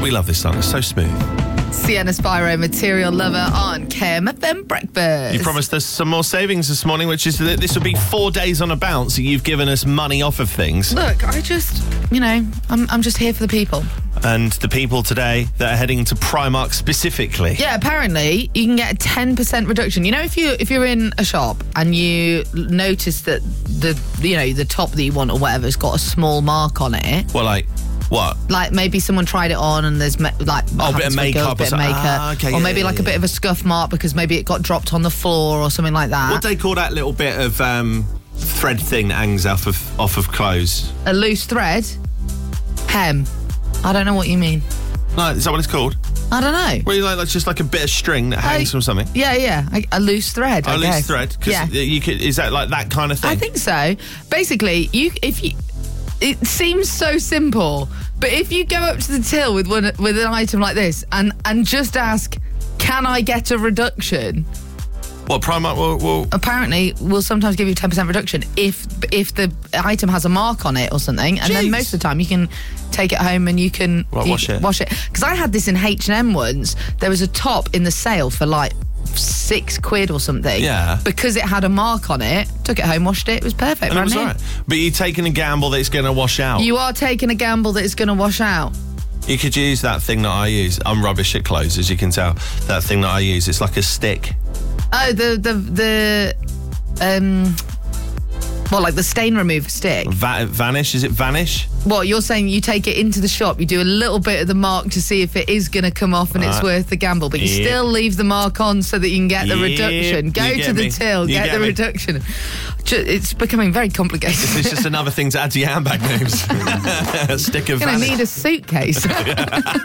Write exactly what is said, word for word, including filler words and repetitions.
We love this song. It's so smooth. Sienna Spyro, Material Lover on K M F M Breakfast. You promised us some more savings this morning, which is that this will be four days on a bounce. So you've given us money off of things. Look, I just, you know, I'm, I'm just here for the people. And the people today that are heading to Primark specifically. Yeah, apparently you can get a ten percent reduction. You know, if you if you're in a shop and you notice that the you know the top that you want or whatever has got a small mark on it. Well, like what? Like maybe someone tried it on and there's me- like Oh, a bit of makeup, bit or of makeup, ah, okay, or yeah, maybe yeah, like yeah. a bit of a scuff mark because maybe it got dropped on the floor or something like that. What do they call that little bit of um, thread thing that hangs off of off of clothes? A loose thread, hem. I don't know what you mean. No, is that what it's called? I don't know. Where you like, like just like a bit of string that hangs I- from something. Yeah, yeah, a, a loose thread. A I loose guess. thread. 'Cause Yeah. you could. Is that like that kind of thing? I think so. Basically, you if you, it seems so simple, but if you go up to the till with one with an item like this and and just ask, "Can I get a reduction?" What Primark will, will Apparently, we'll sometimes give you a ten percent reduction if if the item has a mark on it or something, and then Jeez. most of the time you can take it home and you can Well, you wash can it. Wash it. Because I had this in H and M once. There was a top in the sale for like six quid or something. Yeah. Because it had a mark on it. Took it home, washed it. It was perfect. and it brand was new. alright. But you're taking a gamble that it's going to wash out. You are taking a gamble that it's going to wash out. You could use that thing that I use. I'm rubbish at clothes, as you can tell. That thing that I use, it's like a stick. Oh, the the the um, well, like the stain remover stick. Va- vanish? Is it vanish? What, you're saying you take it into the shop, you do a little bit of the mark to see if it is going to come off and it's Right. worth the gamble, but you Yep. still leave the mark on so that you can get the Yep. reduction. Go You to get the me. till, You get, get the me. reduction. Ju- It's becoming very complicated. It's just another thing to add to your handbag names. A stick of Going to vanish. need a suitcase.